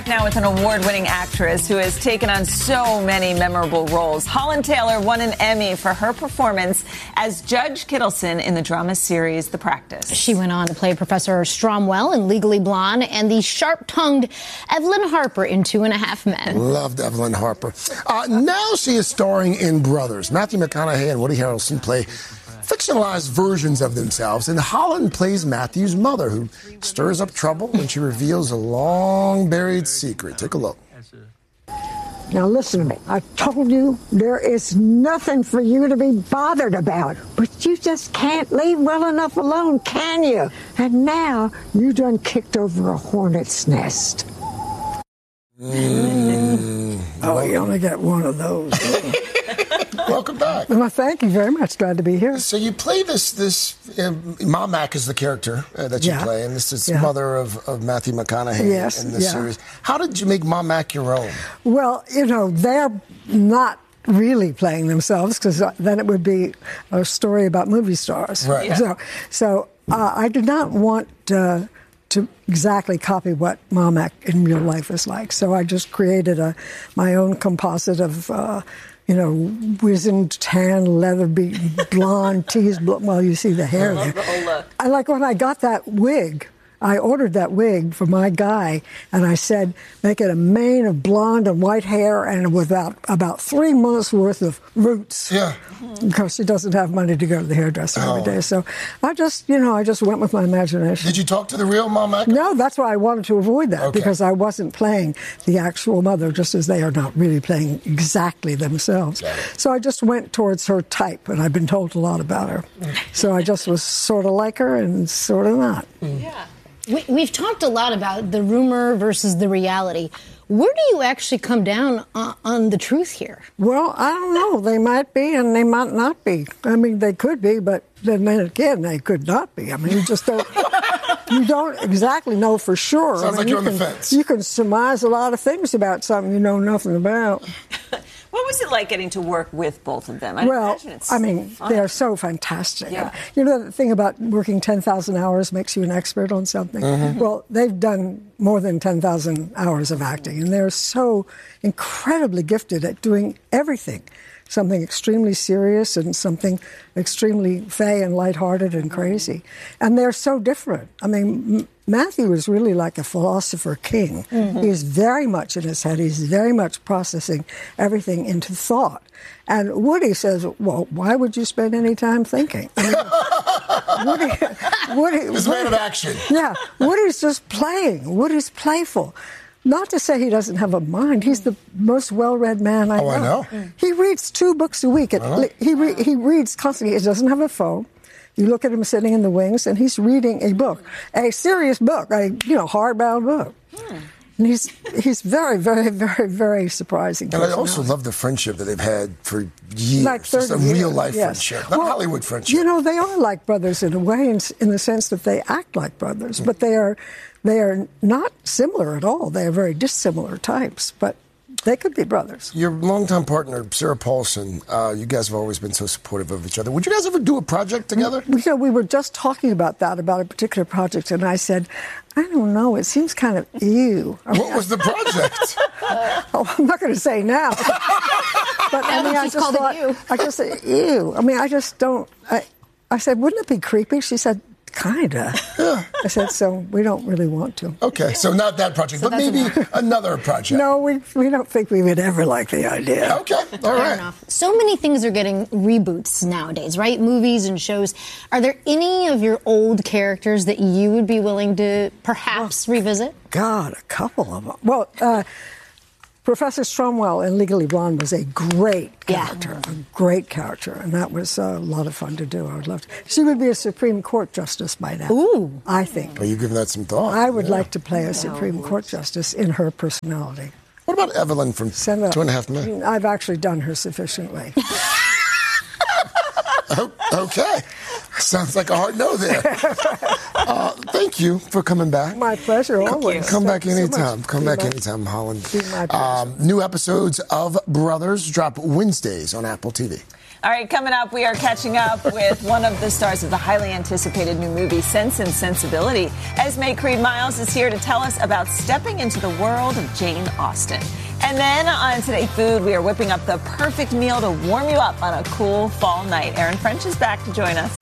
Back now with an award-winning actress who has taken on so many memorable roles. Holland Taylor won an Emmy for her performance as Judge Kittleson in the drama series The Practice. She went on to play Professor Stromwell in Legally Blonde and the sharp-tongued Evelyn Harper in 2.5 Men. Loved Evelyn Harper. Now she is starring in Brothers. Matthew McConaughey and Woody Harrelson play fictionalized versions of themselves, and Holland plays Matthew's mother, who stirs up trouble when she reveals a long-buried secret. Take a look. Now listen to me. I told you there is nothing for you to be bothered about, but you just can't leave well enough alone, can you? And now you done kicked over a hornet's nest. Oh, you only got one of those. Welcome back. Well, thank you very much. Glad to be here. So you play this Mom Mac is the character that you play, and this is mother of Matthew McConaughey in this series. How did you make Mom Mac your own? Well, they're not really playing themselves, because then it would be a story about movie stars. Right. Yeah. So I did not want to exactly copy what Mom Mac in real life is like. So I just created my own composite of wizened, tan, leather-beaten, blonde, teased, well, you see the hair there. The whole look. I like when I got that wig. I ordered that wig for my guy, and I said, make it a mane of blonde and white hair and with about 3 months' worth of roots. Yeah. Because she doesn't have money to go to the hairdresser every day. So I just went with my imagination. Did you talk to the real Mom Mac? No, that's why I wanted to avoid that, because I wasn't playing the actual mother, just as they are not really playing exactly themselves. So I just went towards her type, and I've been told a lot about her. So I just was sort of like her and sort of not. Yeah. We've talked a lot about the rumor versus the reality. Where do you actually come down on the truth here? Well, I don't know. They might be and they might not be. I mean, they could be, but then again, they could not be. I mean, you just don't... You don't exactly know for sure. Sounds like you're on the fence. You can surmise a lot of things about something you know nothing about. What was it like getting to work with both of them? They're so fantastic. Yeah. You know the thing about working 10,000 hours makes you an expert on something? Mm-hmm. Well, they've done more than 10,000 hours of acting, and they're so incredibly gifted at doing everything. Something extremely serious and something extremely fey and lighthearted and crazy. And they're so different. I mean, Matthew is really like a philosopher king. Mm-hmm. He's very much in his head. He's very much processing everything into thought. And Woody says, well, why would you spend any time thinking? I mean, Woody this man of action. Yeah, Woody's just playing. Woody's playful. Not to say he doesn't have a mind. He's the most well-read man I know. I know. He reads 2 books a week. He reads constantly. He doesn't have a phone. You look at him sitting in the wings, and he's reading a book, a serious book, a hardbound book. And he's very, very, very, very surprising. And I also love the friendship that they've had for years. Like 30 Just a real-life friendship, not Hollywood friendship. You know, they are like brothers in a way, in the sense that they act like brothers, but they are not similar at all. They are very dissimilar types, but they could be brothers. Your longtime partner, Sarah Paulson, you guys have always been so supportive of each other. Would you guys ever do a project together? We were just talking about a particular project, and I said, I don't know, it seems kind of ew. What was the project? I'm not going to say now. But I just said, ew. I mean, I just don't. I said, wouldn't it be creepy? She said, kinda. Yeah. I said, so we don't really want to. Okay, so not that project, but maybe another project. No, we don't think we would ever like the idea. Okay, all right. So many things are getting reboots nowadays, right? Movies and shows. Are there any of your old characters that you would be willing to perhaps revisit? God, a couple of them. Well, Professor Stromwell in Legally Blonde was a great character, and that was a lot of fun to do. I would love to. She would be a Supreme Court justice by now. Ooh. I think. Are you giving that some thought? I would like to play a Supreme Court justice in her personality. What about Evelyn from 2.5 Men? I've actually done her sufficiently. Okay. Sounds like a hard no there. Thank you for coming back. My pleasure, always. Come back anytime. Come back anytime, Holland. Be my pleasure. New episodes of Brothers drop Wednesdays on Apple TV. All right, coming up, we are catching up with one of the stars of the highly anticipated new movie, Sense and Sensibility. Esme Creed Miles is here to tell us about stepping into the world of Jane Austen. And then on Today Food, we are whipping up the perfect meal to warm you up on a cool fall night. Erin French is back to join us.